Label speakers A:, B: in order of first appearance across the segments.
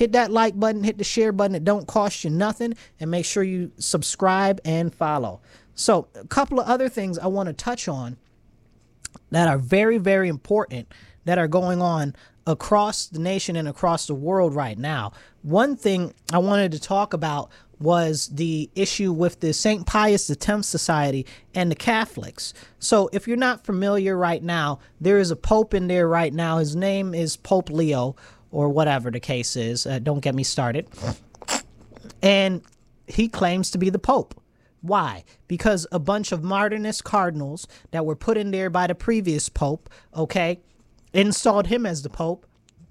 A: hit that like button, hit the share button. It don't cost you nothing. And make sure you subscribe and follow. So a couple of other things I want to touch on that are very, very important that are going on across the nation and across the world right now. One thing I wanted to talk about was the issue with the St. Pius X Society and the Catholics. So if you're not familiar right now, there is a pope in there right now. His name is Pope Leo, or whatever the case is. Don't get me started. And he claims to be the pope. Why? Because a bunch of modernist cardinals that were put in there by the previous pope, okay, installed him as the pope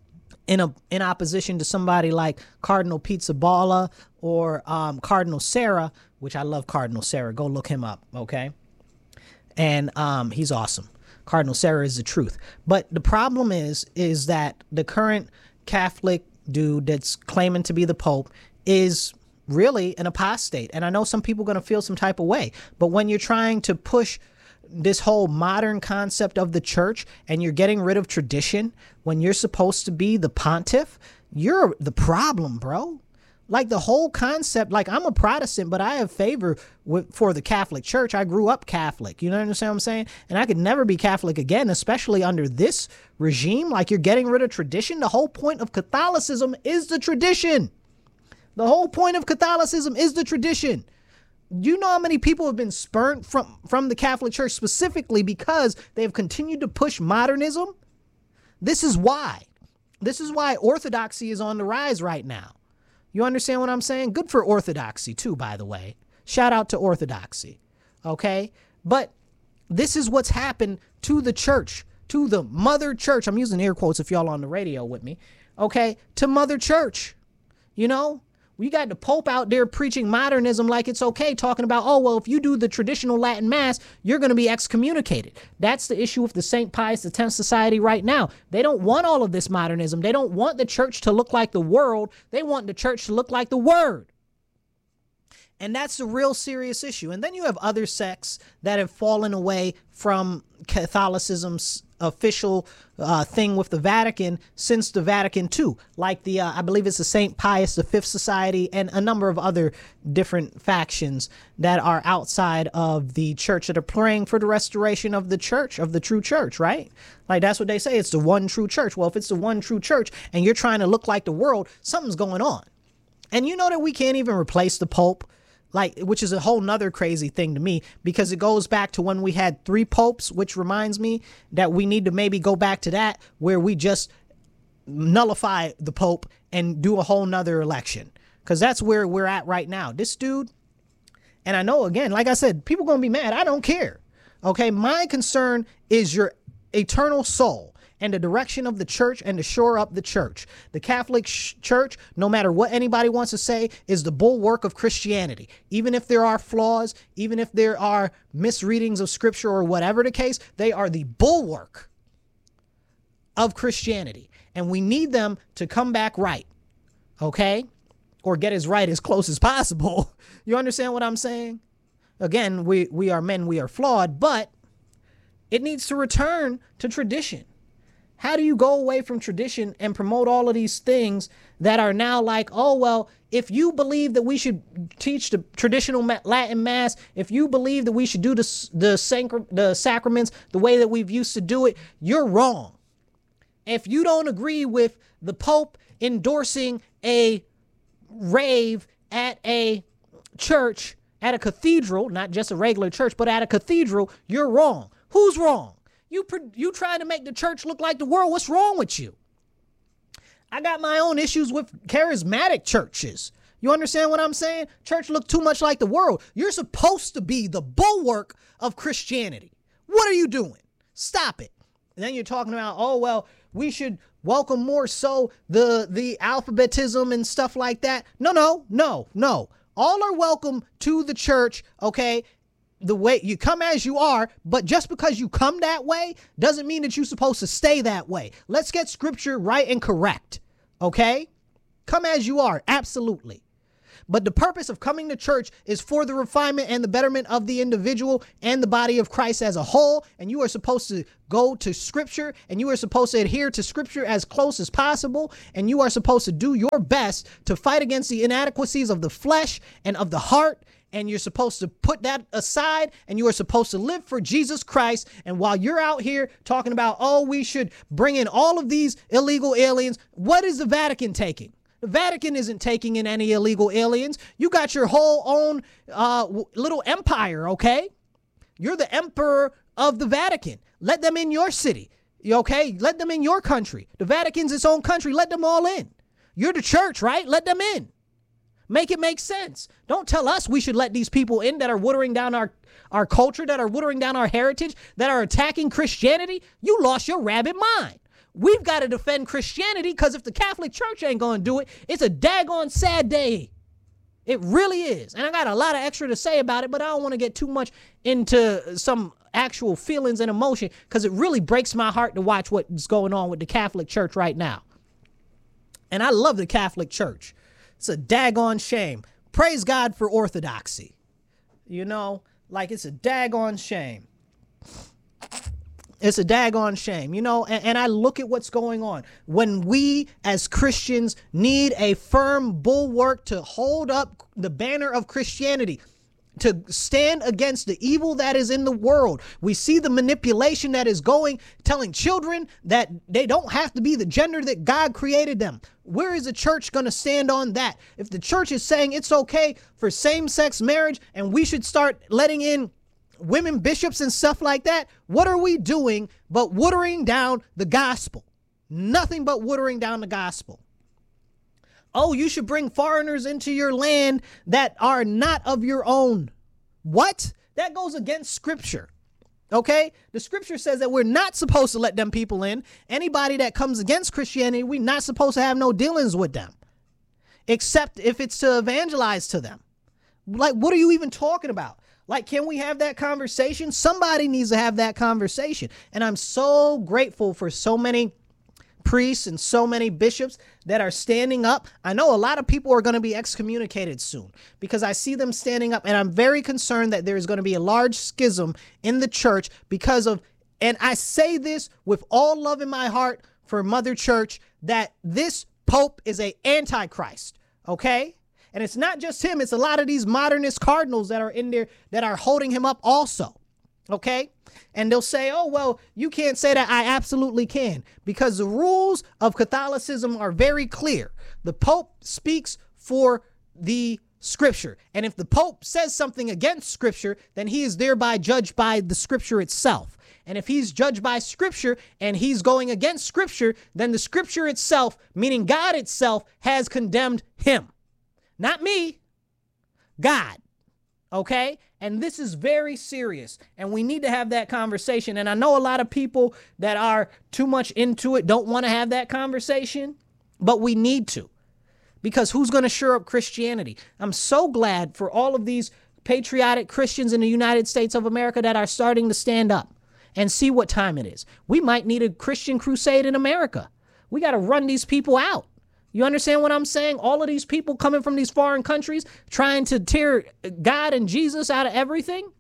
A: in opposition to somebody like Cardinal Pizzaballa or Cardinal Sarah, which I love Cardinal Sarah. Go look him up, okay? And he's awesome. Cardinal Sarah is the truth. But the problem is that the current Catholic dude that's claiming to be the pope is really an apostate. And I know some people are going to feel some type of way. But when you're trying to push this whole modern concept of the church and you're getting rid of tradition when you're supposed to be the pontiff, you're the problem, bro. Like the whole concept, like I'm a Protestant, but I have favor for the Catholic Church. I grew up Catholic. You know what I'm saying? And I could never be Catholic again, especially under this regime. Like you're getting rid of tradition. The whole point of Catholicism is the tradition. The whole point of Catholicism is the tradition. You know how many people have been spurned from the Catholic Church specifically because they have continued to push modernism? This is why. This is why orthodoxy is on the rise right now. You understand what I'm saying? Good for orthodoxy too, by the way. Shout out to orthodoxy. Okay? But this is what's happened to the church, to the mother church. I'm using air quotes if y'all on the radio with me. Okay? To mother church. You know? We got the Pope out there preaching modernism like it's okay, talking about, oh, well, if you do the traditional Latin Mass, you're going to be excommunicated. That's the issue with the St. Pius X Society right now. They don't want all of this modernism. They don't want the church to look like the world. They want the church to look like the word. And that's a real serious issue. And then you have other sects that have fallen away from Catholicism's official thing with the Vatican since the Vatican II, like the I believe it's the St. Pius V Society and a number of other different factions that are outside of the church that are praying for the restoration of the church, of the true church, right? Like that's what they say. It's the one true church. Well, if it's the one true church and you're trying to look like the world, something's going on. And you know that we can't even replace the Pope. Like, which is a whole nother crazy thing to me, because it goes back to when we had 3 popes, which reminds me that we need to maybe go back to that, where we just nullify the Pope and do a whole nother election, because that's where we're at right now. This dude, and I know, again, like I said, people gonna be mad. I don't care. Okay, my concern is your eternal soul and the direction of the church and to shore up the church. The Catholic Church, no matter what anybody wants to say, is the bulwark of Christianity. Even if there are flaws, even if there are misreadings of scripture or whatever the case, they are the bulwark of Christianity. And we need them to come back right, okay? Or get as right as close as possible. You understand what I'm saying? Again, we are men, we are flawed, but it needs to return to tradition. How do you go away from tradition and promote all of these things that are now like, oh, well, if you believe that we should teach the traditional Latin Mass, if you believe that we should do the sacraments the way that we've used to do it, you're wrong. If you don't agree with the Pope endorsing a rave at a church, at a cathedral, not just a regular church, but at a cathedral, you're wrong. Who's wrong? You trying to make the church look like the world. What's wrong with you? I got my own issues with charismatic churches. You understand what I'm saying? Church look too much like the world. You're supposed to be the bulwark of Christianity. What are you doing? Stop it. And then you're talking about, oh, well, we should welcome more so the alphabetism and stuff like that. No. All are welcome to the church, okay? The way you come as you are, but just because you come that way doesn't mean that you're supposed to stay that way. Let's get scripture right and correct. Okay? Come as you are. Absolutely. But the purpose of coming to church is for the refinement and the betterment of the individual and the body of Christ as a whole. And you are supposed to go to scripture, and you are supposed to adhere to scripture as close as possible. And you are supposed to do your best to fight against the inadequacies of the flesh and of the heart. And you're supposed to put that aside, and you are supposed to live for Jesus Christ. And while you're out here talking about, oh, we should bring in all of these illegal aliens, what is the Vatican taking? The Vatican isn't taking in any illegal aliens. You got your whole own little empire, okay? You're the emperor of the Vatican. Let them in your city, okay? Let them in your country. The Vatican's its own country. Let them all in. You're the church, right? Let them in. Make it make sense. Don't tell us we should let these people in that are watering down our culture, that are watering down our heritage, that are attacking Christianity. You lost your rabbit mind. We've got to defend Christianity, because if the Catholic Church ain't going to do it, it's a daggone sad day. It really is. And I got a lot of extra to say about it, but I don't want to get too much into some actual feelings and emotion, because it really breaks my heart to watch what's going on with the Catholic Church right now. And I love the Catholic Church. It's a daggone shame. Praise God for orthodoxy. You know, like, it's a daggone shame. It's a daggone shame, you know, and I look at what's going on. When we as Christians need a firm bulwark to hold up the banner of Christianity, to stand against the evil that is in the world. We see the manipulation that is going, telling children that they don't have to be the gender that God created them. Where is the church going to stand on that? If the church is saying it's okay for same-sex marriage and we should start letting in women bishops and stuff like that, what are we doing but watering down the gospel? Nothing but watering down the gospel. Oh, you should bring foreigners into your land that are not of your own. What? That goes against scripture. Okay? The scripture says that we're not supposed to let them people in. Anybody that comes against Christianity, we're not supposed to have no dealings with them, except if it's to evangelize to them. Like, what are you even talking about? Like, can we have that conversation? Somebody needs to have that conversation. And I'm so grateful for so many priests and so many bishops that are standing up. I know a lot of people are going to be excommunicated soon, because I see them standing up, and I'm very concerned that there is going to be a large schism in the church because of, and I say this with all love in my heart for Mother Church, that this Pope is a antichrist. Okay. And it's not just him. It's a lot of these modernist cardinals that are in there that are holding him up also. Okay. And they'll say, oh, well, you can't say that. I absolutely can, because the rules of Catholicism are very clear. The Pope speaks for the scripture. And if the Pope says something against scripture, then he is thereby judged by the scripture itself. And if he's judged by scripture and he's going against scripture, then the scripture itself, meaning God itself, has condemned him. Not me, God. Okay. And this is very serious, and we need to have that conversation. And I know a lot of people that are too much into it don't want to have that conversation, but we need to, because who's going to shore up Christianity? I'm so glad for all of these patriotic Christians in the United States of America that are starting to stand up and see what time it is. We might need a Christian crusade in America. We got to run these people out. You understand what I'm saying? All of these people coming from these foreign countries trying to tear God and Jesus out of everything.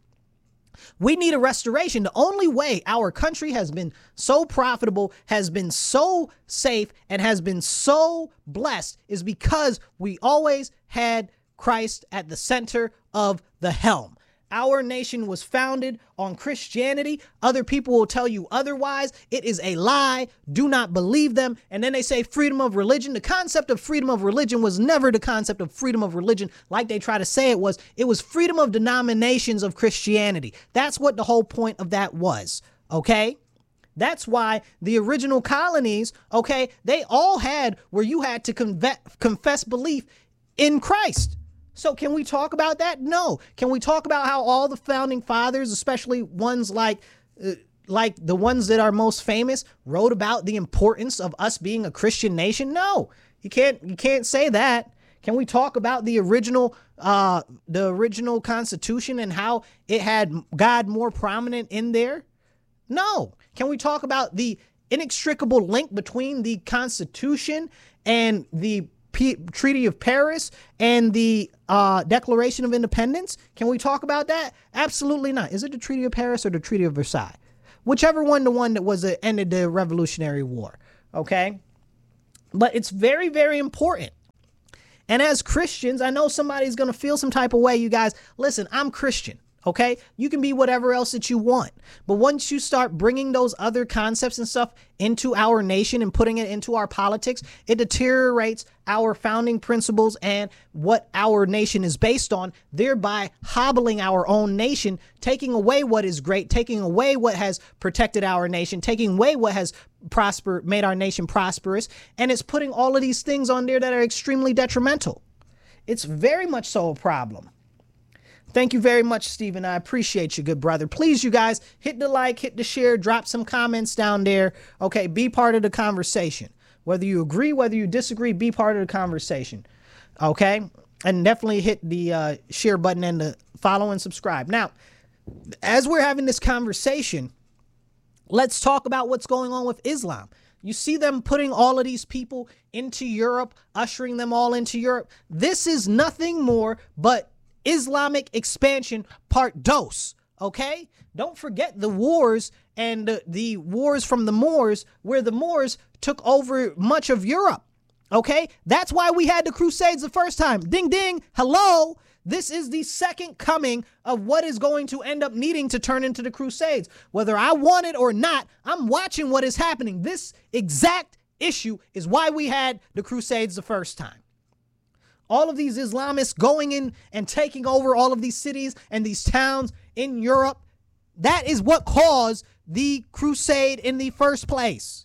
A: We need a restoration. The only way our country has been so profitable, has been so safe, and has been so blessed is because we always had Christ at the center of the helm. Our nation was founded on Christianity. Other people will tell you otherwise. It is a lie. Do not believe them. And then they say freedom of religion. The concept of freedom of religion was never the concept of freedom of religion like they try to say it was. It was freedom of denominations of Christianity. That's what the whole point of that was. Okay? That's why the original colonies, okay, they all had where you had to confess belief in Christ. So can we talk about that? No. Can we talk about how all the founding fathers, especially ones like the ones that are most famous, wrote about the importance of us being a Christian nation? No, you can't say that. Can we talk about the original Constitution and how it had God more prominent in there? No. Can we talk about the inextricable link between the Constitution and the Treaty of Paris and the Declaration of Independence? Can we talk about that? Absolutely not. Is it the Treaty of Paris or the Treaty of Versailles? Whichever one, the one that was ended the Revolutionary War. Okay. But it's very, very important. And as Christians, I know somebody's going to feel some type of way. You guys, listen, I'm Christian. Okay, you can be whatever else that you want. But once you start bringing those other concepts and stuff into our nation and putting it into our politics, it deteriorates our founding principles and what our nation is based on, thereby hobbling our own nation, taking away what is great, taking away what has protected our nation, taking away what has made our nation prosperous. And it's putting all of these things on there that are extremely detrimental. It's very much so a problem. Thank you very much, Stephen. I appreciate you, good brother. Please, you guys, hit the like, hit the share, drop some comments down there. Okay, be part of the conversation. Whether you agree, whether you disagree, be part of the conversation. Okay, and definitely hit the share button and the follow and subscribe. Now, as we're having this conversation, let's talk about what's going on with Islam. You see them putting all of these people into Europe, ushering them all into Europe. This is nothing more but Islamic expansion part dos. Okay, don't forget the wars and the wars from the Moors, where the Moors took over much of Europe. Okay, that's why we had the Crusades the first time. Ding ding, hello. This is the second coming of what is going to end up needing to turn into the Crusades. Whether I want it or not, I'm watching what is happening. This exact issue is why we had the Crusades the first time. All of these Islamists going in and taking over all of these cities and these towns in Europe. That is what caused the crusade in the first place.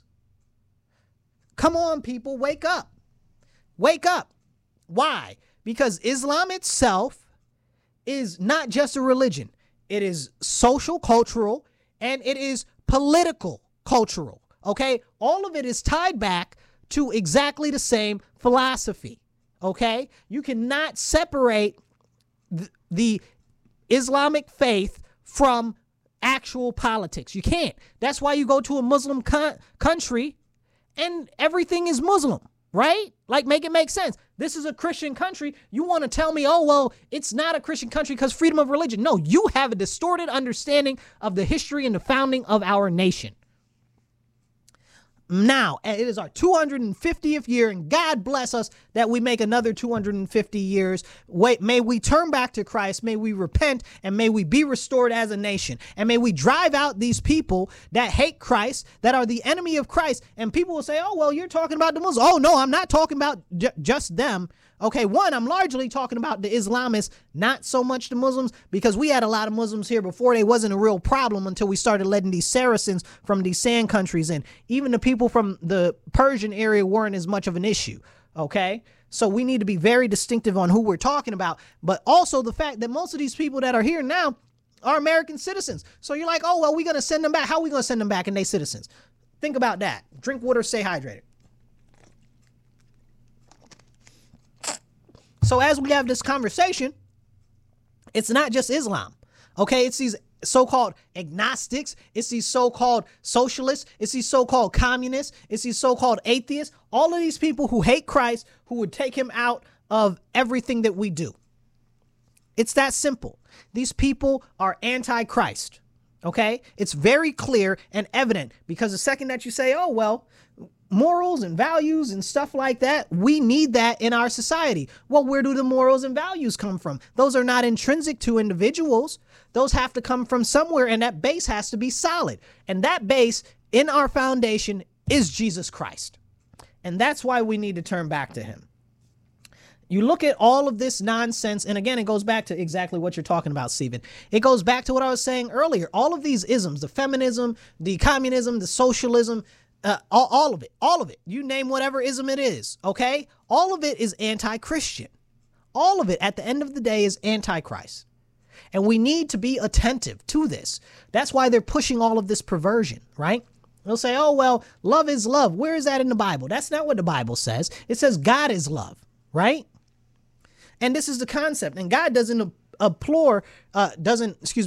A: Come on, people, wake up. Wake up. Why? Because Islam itself is not just a religion. It is social, cultural, and it is political, cultural. Okay? All of it is tied back to exactly the same philosophy. Okay, you cannot separate the Islamic faith from actual politics. You can't. That's why you go to a Muslim country and everything is Muslim, right? Like, make it make sense. This is a Christian country. You want to tell me, oh, well, it's not a Christian country because freedom of religion. No, you have a distorted understanding of the history and the founding of our nation. Now, it is our 250th year, and God bless us that we make another 250 years. May we turn back to Christ, may we repent, and may we be restored as a nation. And may we drive out these people that hate Christ, that are the enemy of Christ. And people will say, oh, well, you're talking about the Muslims. Oh, no, I'm not talking about just them. Okay, one, I'm largely talking about the Islamists, not so much the Muslims, because we had a lot of Muslims here before. They wasn't a real problem until we started letting these Saracens from these sand countries in. Even the people from the Persian area weren't as much of an issue. Okay, so we need to be very distinctive on who we're talking about, but also the fact that most of these people that are here now are American citizens. So you're like, oh, well, we're going to send them back. How are we going to send them back and they citizens? Think about that. Drink water, stay hydrated. So as we have this conversation, it's not just Islam, okay? It's these so-called agnostics. It's these so-called socialists. It's these so-called communists. It's these so-called atheists. All of these people who hate Christ, who would take him out of everything that we do. It's that simple. These people are anti-Christ, okay? It's very clear and evident, because the second that you say, oh, well, morals and values and stuff like that, we need that in our society. Well, where do the morals and values come from? Those are not intrinsic to individuals. Those have to come from somewhere, and that base has to be solid. And that base in our foundation is Jesus Christ. And that's why we need to turn back to him. You look at all of this nonsense, and again, it goes back to exactly what you're talking about, Stephen. It goes back to what I was saying earlier. All of these isms, the feminism, the communism, the socialism, all of it. You name whatever ism it is, okay? All of it is anti-Christian. All of it, at the end of the day, is anti-Christ. And we need to be attentive to this. That's why they're pushing all of this perversion, right? They'll say, oh, well, love is love. Where is that in the Bible? That's not what the Bible says. It says God is love, right? And this is the concept. And God doesn't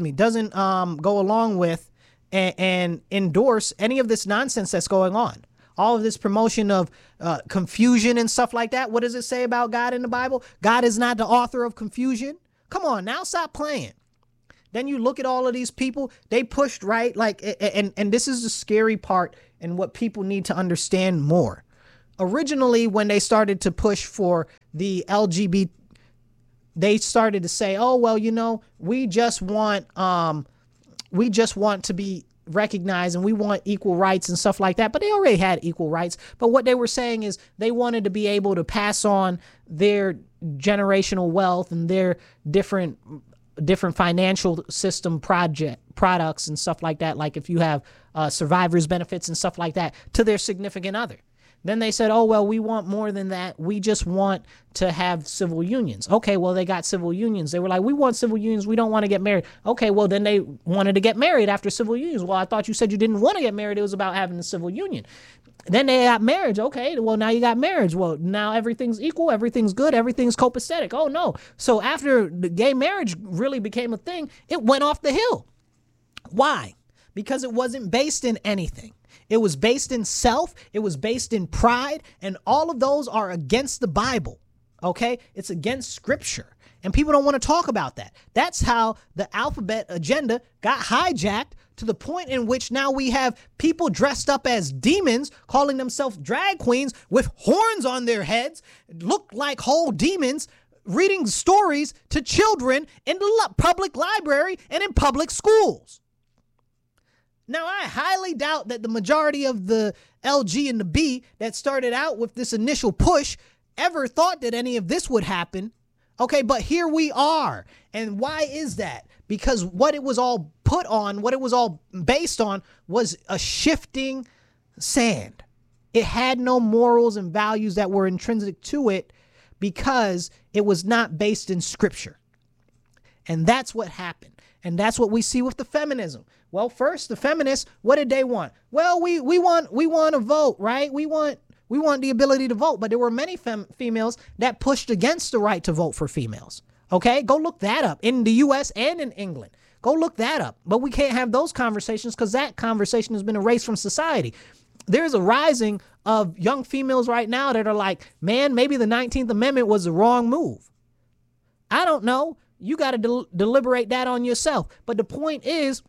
A: go along with and endorse any of this nonsense that's going on. all of this promotion of confusion and stuff like that. What does it say about God in the Bible? God is not the author of confusion. Come on now, stop playing. Then you look at all of these people, they pushed, right? Like, and this is the scary part and what people need to understand more. Originally, when they started to push for the LGBT, they started to say, oh, well, you know, we just want to be recognized and we want equal rights and stuff like that. But they already had equal rights. But what they were saying is they wanted to be able to pass on their generational wealth and their different financial system products and stuff like that. Like if you have survivors benefits and stuff like that to their significant other. Then they said, oh, well, we want more than that. We just want to have civil unions. Okay, well, they got civil unions. They were like, we want civil unions. We don't want to get married. Okay, well, then they wanted to get married after civil unions. Well, I thought you said you didn't want to get married. It was about having a civil union. Then they got marriage. Okay, well, now you got marriage. Well, now everything's equal. Everything's good. Everything's copacetic. Oh, no. So after the gay marriage really became a thing, it went off the hill. Why? Because it wasn't based in anything. It was based in self. It was based in pride. And all of those are against the Bible. Okay? It's against scripture. And people don't want to talk about that. That's how the alphabet agenda got hijacked to the point in which now we have people dressed up as demons, calling themselves drag queens with horns on their heads, look like whole demons, reading stories to children in the public library and in public schools. Now, I highly doubt that the majority of the LG and the B that started out with this initial push ever thought that any of this would happen. Okay, but here we are. And why is that? Because what it was all put on, what it was all based on was a shifting sand. It had no morals and values that were intrinsic to it because it was not based in scripture. And that's what happened. And that's what we see with the feminism. Well, first, the feminists, what did they want? Well, we want a vote, right? We want the ability to vote. But there were many females that pushed against the right to vote for females. Okay, go look that up in the U.S. and in England. Go look that up. But we can't have those conversations because that conversation has been erased from society. There's a rising of young females right now that are like, man, maybe the 19th Amendment was the wrong move. I don't know. You got to deliberate that on yourself. But the point is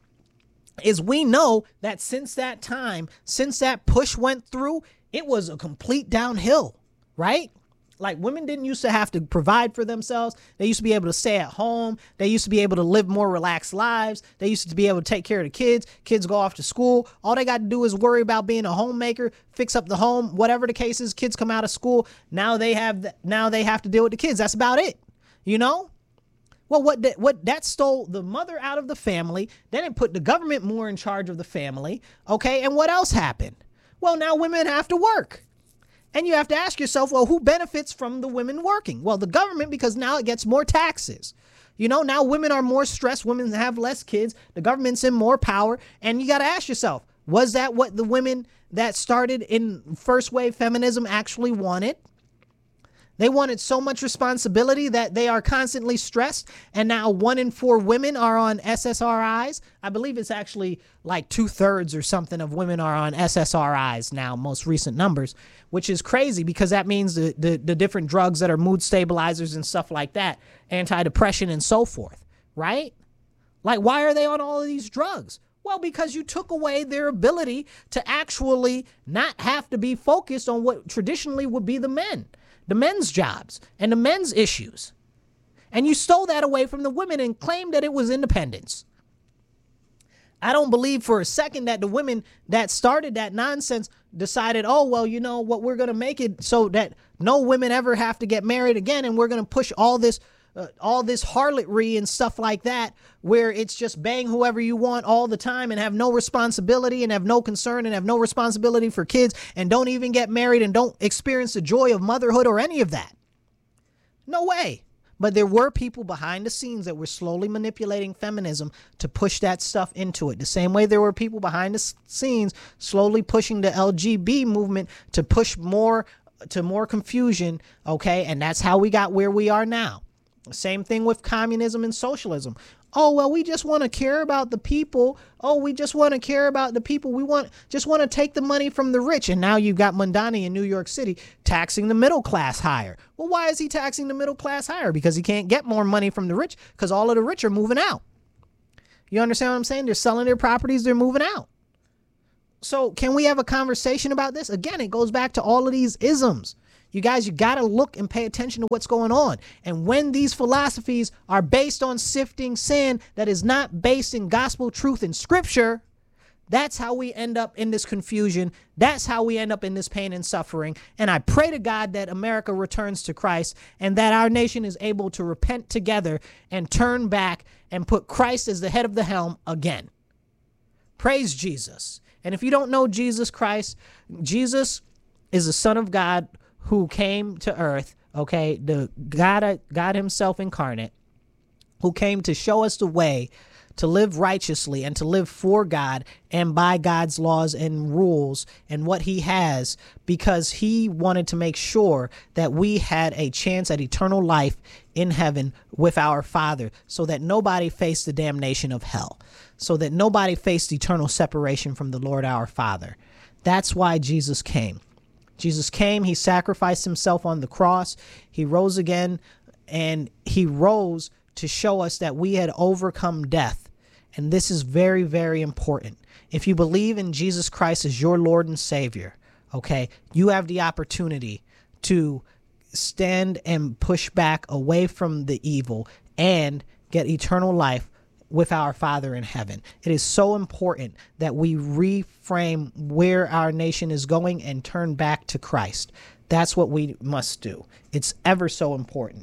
A: we know that since that time, since that push went through, it was a complete downhill, right? Like women didn't used to have to provide for themselves. They used to be able to stay at home. They used to be able to live more relaxed lives. They used to be able to take care of the kids. Kids go off to school. All they got to do is worry about being a homemaker, fix up the home, whatever the case is. Kids come out of school. Now they have to deal with the kids. That's about it. You know? Well, what that stole the mother out of the family. Then it put the government more in charge of the family. Okay. And what else happened? Well, now women have to work. And you have to ask yourself, well, who benefits from the women working? Well, the government, because now it gets more taxes. You know, now women are more stressed. Women have less kids. The government's in more power. And you got to ask yourself, was that what the women that started in first wave feminism actually wanted? They wanted so much responsibility that they are constantly stressed. And now 1 in 4 women are on SSRIs. I believe it's actually like 2/3 or something of women are on SSRIs now, most recent numbers, which is crazy because that means the different drugs that are mood stabilizers and stuff like that, antidepressant and so forth, right? Like, why are they on all of these drugs? Well, because you took away their ability to actually not have to be focused on what traditionally would be the men's jobs and the men's issues. And you stole that away from the women and claimed that it was independence. I don't believe for a second that the women that started that nonsense decided, oh, well, you know what, we're going to make it so that no women ever have to get married again. And we're going to push all this harlotry and stuff like that, where it's just bang whoever you want all the time and have no responsibility and have no concern and have no responsibility for kids and don't even get married and don't experience the joy of motherhood or any of that. No way. But there were people behind the scenes that were slowly manipulating feminism to push that stuff into it. The same way there were people behind the scenes slowly pushing the LGBT movement to push more confusion. Okay. And that's how we got where we are now. Same thing with communism and socialism. Oh, well, we just want to care about the people. Oh, we just want to care about the people. Just want to take the money from the rich. And now you've got Mondani in New York City taxing the middle class higher. Well, why is he taxing the middle class higher? Because he can't get more money from the rich, because all of the rich are moving out. You understand what I'm saying? They're selling their properties. They're moving out. So can we have a conversation about this? Again, it goes back to all of these isms. You guys, you got to look and pay attention to what's going on. And when these philosophies are based on sifting sand that is not based in gospel truth and scripture, that's how we end up in this confusion. That's how we end up in this pain and suffering. And I pray to God that America returns to Christ and that our nation is able to repent together and turn back and put Christ as the head of the helm again. Praise Jesus. And if you don't know Jesus Christ, Jesus is the Son of God who came to earth, okay, the God himself incarnate, who came to show us the way to live righteously and to live for God and by God's laws and rules and what he has, because he wanted to make sure that we had a chance at eternal life in heaven with our Father, so that nobody faced the damnation of hell, so that nobody faced eternal separation from the Lord our Father. That's why Jesus came. Jesus came, he sacrificed himself on the cross, he rose again, and he rose to show us that we had overcome death. And this is very, very important. If you believe in Jesus Christ as your Lord and Savior, okay, you have the opportunity to stand and push back away from the evil and get eternal life with our Father in heaven. It is so important that we reframe where our nation is going and turn back to Christ. That's what we must do. It's ever so important.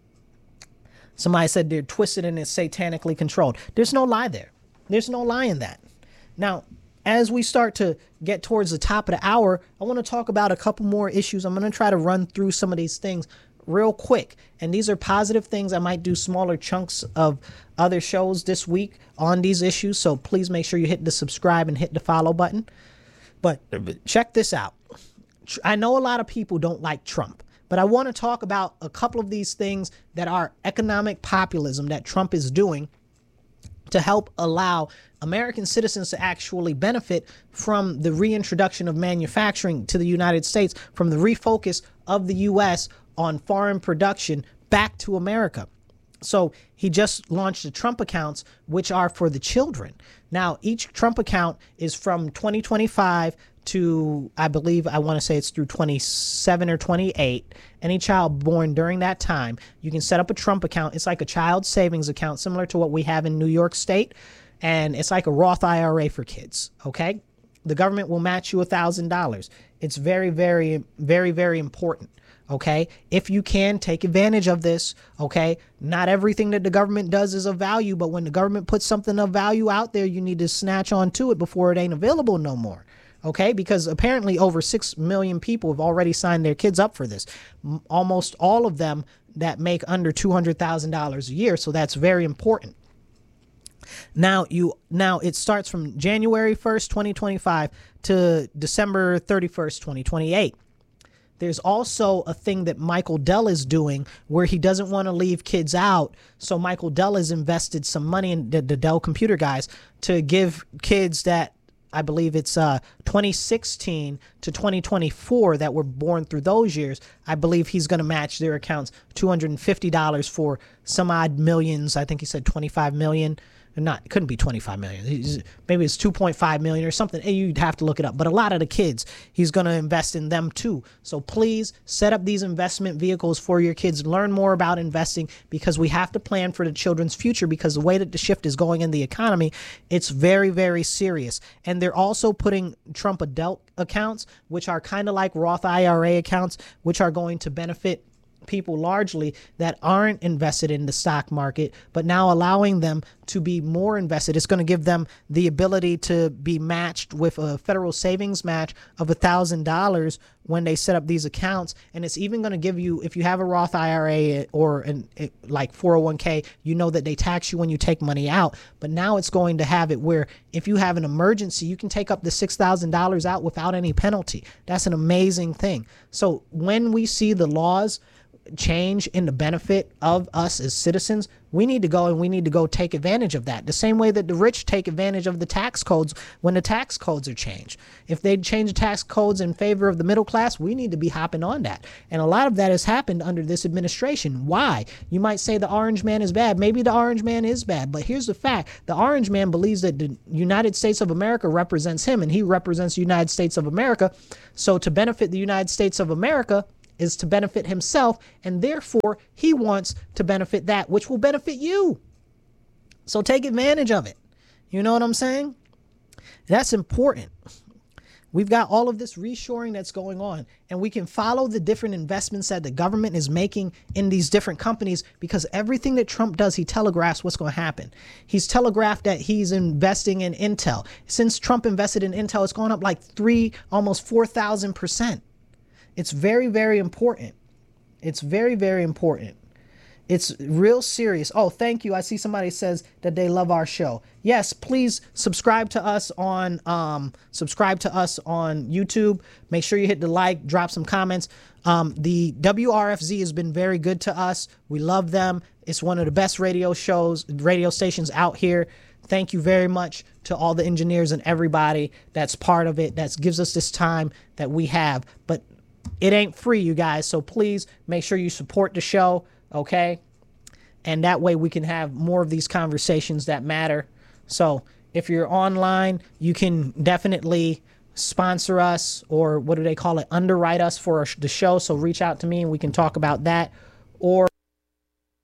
A: Somebody said they're twisted and it's satanically controlled. There's no lie there. There's no lie in that. Now, as we start to get towards the top of the hour, I want to talk about a couple more issues. I'm going to try to run through some of these things real quick. And these are positive things. I might do smaller chunks of other shows this week on these issues. So please make sure you hit the subscribe and hit the follow button. But check this out. I know a lot of people don't like Trump, but I want to talk about a couple of these things that are economic populism that Trump is doing to help allow American citizens to actually benefit from the reintroduction of manufacturing to the United States, from the refocus of the U.S. on foreign production back to America. So he just launched the Trump accounts, which are for the children. Now, each Trump account is from 2025 to, I want to say it's through 27 or 28. Any child born during that time, you can set up a Trump account. It's like a child savings account, similar to what we have in New York State. And it's like a Roth IRA for kids. Okay. The government will match you $1,000. It's very, very, very, very important. Okay. If you can take advantage of this. Okay. Not everything that the government does is of value, but when the government puts something of value out there, you need to snatch on to it before it ain't available no more. Okay, because apparently over 6 million people have already signed their kids up for this. Almost all of them that make under $200,000 a year. So that's very important. Now it starts from January 1st, 2025 to December 31st, 2028. There's also a thing that Michael Dell is doing where he doesn't want to leave kids out. So Michael Dell has invested some money in the Dell computer guys to give kids that, I believe it's 2016 to 2024 that were born through those years. I believe he's going to match their accounts $250 for some odd millions. I think he said 25 million. It couldn't be 25 million. Maybe it's 2.5 million or something. You'd have to look it up. But a lot of the kids, he's going to invest in them too. So please set up these investment vehicles for your kids. Learn more about investing, because we have to plan for the children's future, because the way that the shift is going in the economy, it's very, very serious. And they're also putting Trump adult accounts, which are kind of like Roth IRA accounts, which are going to benefit people largely that aren't invested in the stock market, but now allowing them to be more invested. It's going to give them the ability to be matched with a federal savings match of $1,000 when they set up these accounts. And it's even going to give you, if you have a Roth IRA or like 401k, you know that they tax you when you take money out. But now it's going to have it where if you have an emergency, you can take up the $6,000 out without any penalty. That's an amazing thing. So when we see the laws change in the benefit of us as citizens, we need to go take advantage of that. The same way that the rich take advantage of the tax codes when the tax codes are changed. If they change the tax codes in favor of the middle class, we need to be hopping on that. And a lot of that has happened under this administration. Why? You might say the orange man is bad. Maybe the orange man is bad, but here's the fact. The orange man believes that the United States of America represents him, and he represents the United States of America. So to benefit the United States of America is to benefit himself, and therefore he wants to benefit that which will benefit you. So take advantage of it. You know what I'm saying? That's important. We've got all of this reshoring that's going on, and we can follow the different investments that the government is making in these different companies, because everything that Trump does, he telegraphs what's going to happen. He's telegraphed that he's investing in Intel. Since Trump invested in Intel, it's gone up like almost 4,000%. It's very, very important. It's very, very important. It's real serious. Oh, thank you. I see somebody says that they love our show. Yes, please subscribe to us on YouTube. Make sure you hit the like, drop some comments. The WRFZ has been very good to us. We love them. It's one of the best radio stations out here. Thank you very much to all the engineers and everybody that's part of it, that gives us this time that we have. But it ain't free, you guys. So please make sure you support the show, okay? And that way we can have more of these conversations that matter. So if you're online, you can definitely sponsor us, or what do they call it? Underwrite us for the show. So reach out to me and we can talk about that. Or